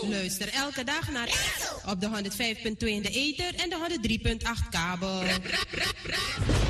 Luister elke dag naar op de 105.2 in de ether en de 103.8 kabel.